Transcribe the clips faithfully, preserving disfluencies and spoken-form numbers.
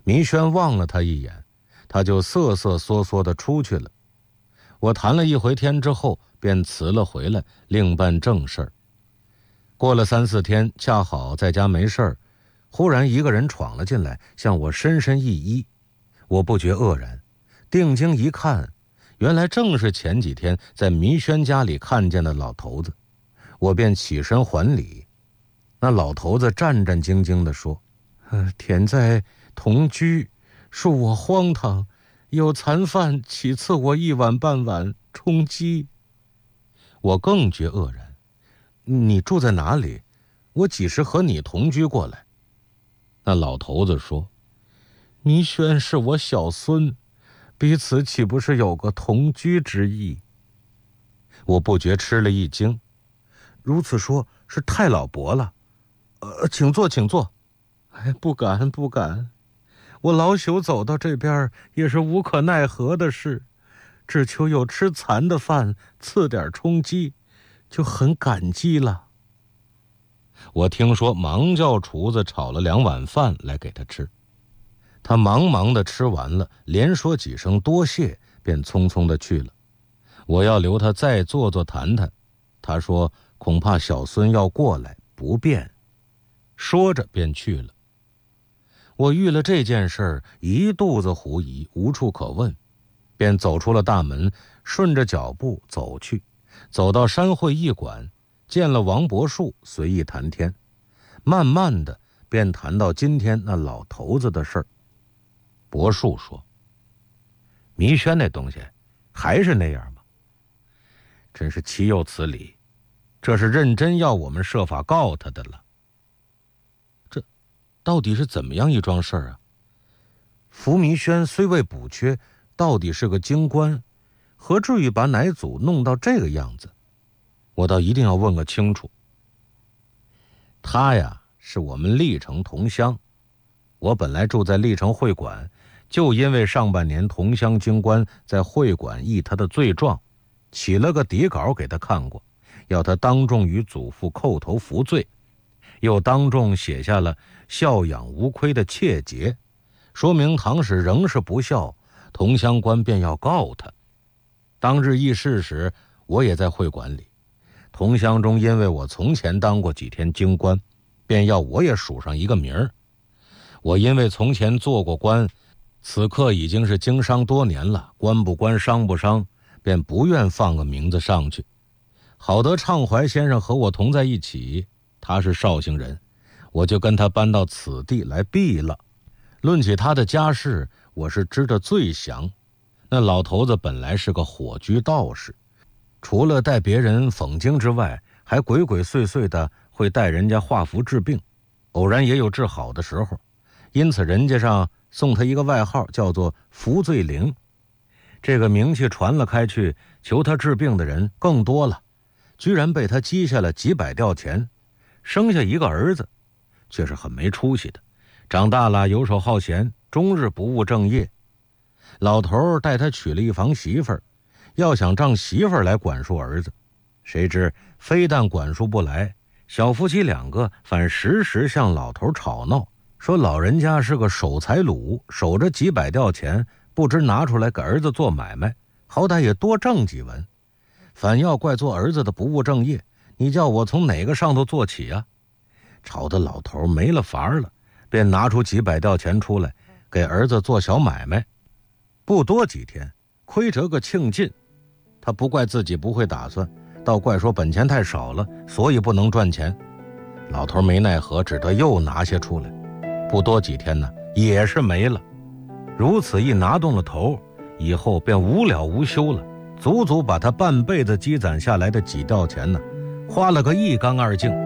弥轩望了他一眼，他就瑟瑟缩缩地出去了。我谈了一回天之后，便辞了回来，另办正事儿。过了三四天，恰好在家没事儿，忽然一个人闯了进来，向我深深一揖。我不觉愕然，定睛一看，原来正是前几天在弥轩家里看见的老头子。我便起身还礼。那老头子战战兢兢地说：呃，田在同居，恕我荒唐，有残饭岂赐我一碗半碗充饥。我更觉愕然，你住在哪里？我几时和你同居过来？那老头子说：弥轩是我小孙，彼此岂不是有个同居之意？我不觉吃了一惊，如此说是太老伯了。呃，请坐，请坐。哎，不敢，不敢。我老朽走到这边也是无可奈何的事，只求有吃残的饭，赐点充饥，就很感激了。我听说，忙叫厨子炒了两碗饭来给他吃。他忙忙的吃完了，连说几声多谢，便匆匆的去了。我要留他再坐坐谈谈，他说恐怕小孙要过来，不便。说着便去了。我遇了这件事儿，一肚子狐疑，无处可问，便走出了大门，顺着脚步走去，走到山会驿馆，见了王伯树，随意谈天，慢慢的便谈到今天那老头子的事儿。伯树说：弥轩那东西还是那样吗？真是岂有此理，这是认真要我们设法告他的了。这到底是怎么样一桩事儿啊？福弥轩虽未补缺，到底是个京官，何至于把乃祖弄到这个样子？我倒一定要问个清楚。他呀，是我们历城同乡，我本来住在历城会馆，就因为上半年同乡京官在会馆议他的罪状，起了个底稿给他看过，要他当众与祖父叩头服罪，又当众写下了孝养无亏的切结，说明唐使仍是不孝，同乡官便要告他。当日议事时，我也在会馆里，同乡中因为我从前当过几天京官，便要我也署上一个名儿。我因为从前做过官，此刻已经是经商多年了，官不官商不商，便不愿放个名字上去。好得畅怀先生和我同在一起，他是绍兴人，我就跟他搬到此地来避了。论起他的家世，我是知得最详。那老头子本来是个火居道士，除了带别人讽经之外，还鬼鬼祟祟的会带人家画符治病，偶然也有治好的时候，因此人家上送他一个外号，叫做福罪灵。这个名气传了开去，求他治病的人更多了，居然被他积下了几百吊钱，生下一个儿子，却是很没出息的，长大了游手好闲，终日不务正业。老头带他娶了一房媳妇儿，要想仗媳妇儿来管束儿子，谁知非但管束不来，小夫妻两个反时时向老头吵闹，说老人家是个守财奴，守着几百吊钱，不知拿出来给儿子做买卖，好歹也多挣几文，反要怪做儿子的不务正业，你叫我从哪个上头做起啊？吵得老头没了法儿了，便拿出几百吊钱出来给儿子做小买卖。不多几天，亏折个庆尽。他不怪自己不会打算，倒怪说本钱太少了，所以不能赚钱。老头没奈何，只得又拿些出来。不多几天呢，也是没了。如此一拿动了头，以后便无了无休了，足足把他半辈子积攒下来的几吊钱呢，花了个一干二净。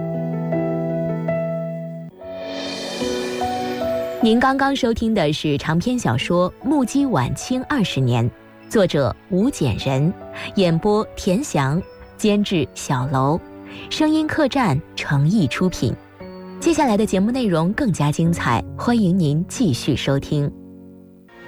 您刚刚收听的是长篇小说《目击晚清二十年》，作者吴简人，演播田翔，监制小楼，声音客栈诚意出品。接下来的节目内容更加精彩，欢迎您继续收听。